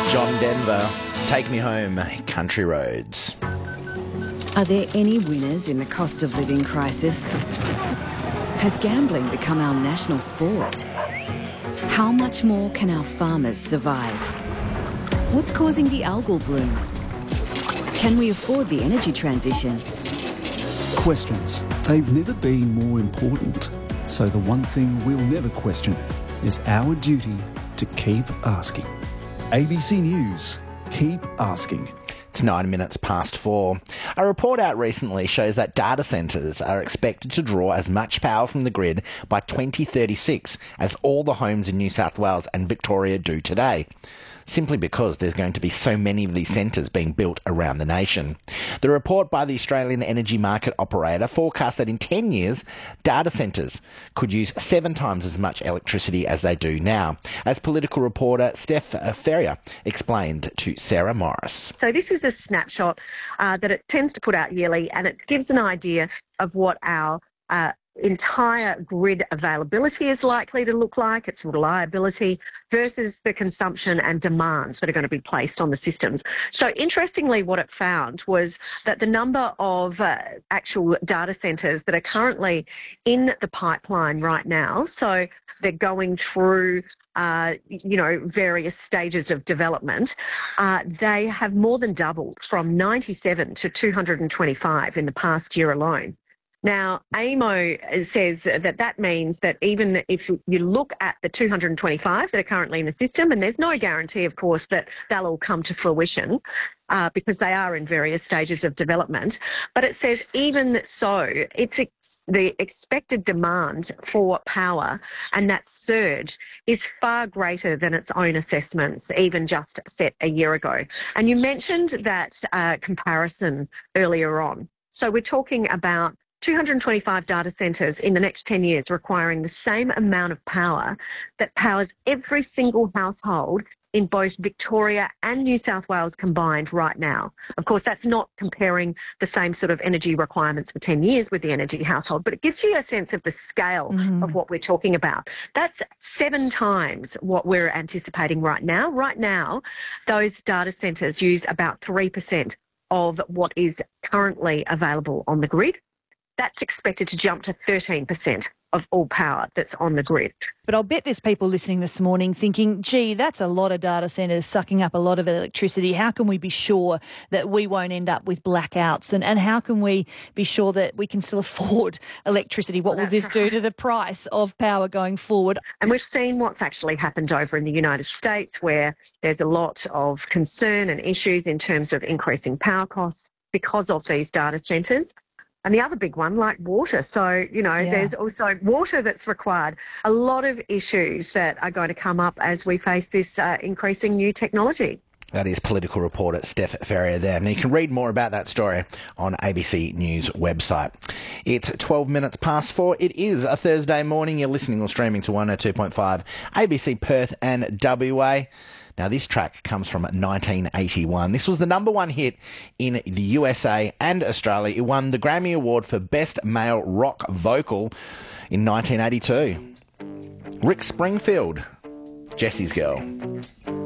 John Denver, Take Me Home, Country Roads. Are there any winners in the cost of living crisis? Has gambling become our national sport? How much more can our farmers survive? What's causing the algal bloom? Can we afford the energy transition? Questions. They've never been more important. So the one thing we'll never question is our duty to keep asking. ABC News. Keep asking. It's 9 minutes past 4. A report out recently shows that data centres are expected to draw as much power from the grid by 2036 as all the homes in New South Wales and Victoria do today, simply because there's going to be so many of these centres being built around the nation. The report by the Australian Energy Market Operator forecasts that in 10 years, data centres could use 7 times as much electricity as they do now, as political reporter Steph Ferrier explained to Sarah Morris. So this is a snapshot that it tends to put out yearly, and it gives an idea of what our entire grid availability is likely to look like, its reliability versus the consumption and demands that are going to be placed on the systems. So interestingly, what it found was that the number of actual data centres that are currently in the pipeline right now, so they're going through various stages of development, they have more than doubled from 97 to 225 in the past year alone. Now, AEMO says that means that even if you look at the 225 that are currently in the system, and there's no guarantee, of course, that they'll all come to fruition because they are in various stages of development, but it says even so, it's the expected demand for power and that surge is far greater than its own assessments, even just set a year ago. And you mentioned that comparison earlier on. So we're talking about 225 data centres in the next 10 years requiring the same amount of power that powers every single household in both Victoria and New South Wales combined right now. Of course, that's not comparing the same sort of energy requirements for 10 years with the energy household, but it gives you a sense of the scale of what we're talking about. That's 7 times what we're anticipating right now. Right now, those data centres use about 3% of what is currently available on the grid. That's expected to jump to 13% of all power that's on the grid. But I'll bet there's people listening this morning thinking, gee, that's a lot of data centres sucking up a lot of electricity. How can we be sure that we won't end up with blackouts? And how can we be sure that we can still afford electricity? What will this do to the price of power going forward? And we've seen what's actually happened over in the United States, where there's a lot of concern and issues in terms of increasing power costs because of these data centres. And the other big one, like water. So, there's also water that's required. A lot of issues that are going to come up as we face this increasing new technology. That is political reporter Steph Ferrier there. And you can read more about that story on ABC News website. It's 12 minutes past 4. It is a Thursday morning. You're listening or streaming to 102.5 ABC Perth and WA. Now, this track comes from 1981. This was the number 1 hit in the USA and Australia. It won the Grammy Award for Best Male Rock Vocal in 1982. Rick Springfield, Jesse's Girl.